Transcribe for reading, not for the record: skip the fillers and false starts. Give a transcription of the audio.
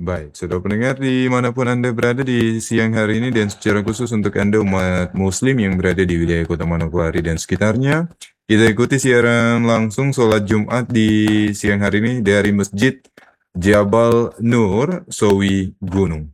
Baik, saudara pendengar dimanapun Anda berada di siang hari ini dan secara khusus untuk Anda umat muslim yang berada di wilayah Kota Manokwari dan sekitarnya, kita ikuti siaran langsung sholat Jumat di siang hari ini dari Masjid Jabal Nur, Sowi Gunung.